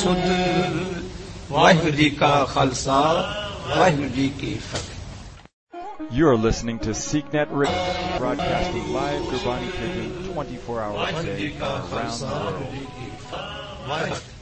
ਸੁਧ ਵਾਹਿਗੁਰੂ ਜੀ ਕਾ ਖਾਲਸਾ ਵਾਹਿਗੁਰੂ ਜੀ ਕੀ ਫਤਿਹ। You are listening to SeekNet Radio, broadcasting live Gurbani Pidgin 24 hours a day around the world.